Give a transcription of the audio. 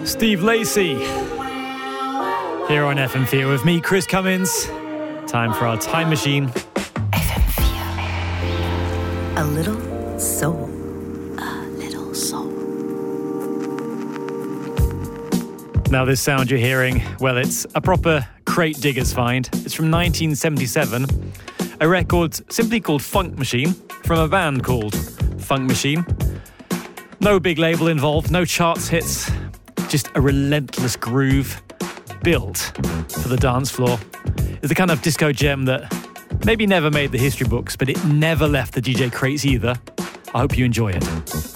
Steve Lacy here on FM4 with me, Chris Cummins. Time for our time machine. FM4. A little soul. A little soul. Now this sound you're hearing, well, it's a proper crate diggers find. It's from 1977. A record simply called Funk Machine from a band called Funk Machine. No big label involved, no charts hits, just a relentless groove built for the dance floor. It's the kind of disco gem that maybe never made the history books, but it never left the DJ crates either. I hope you enjoy it.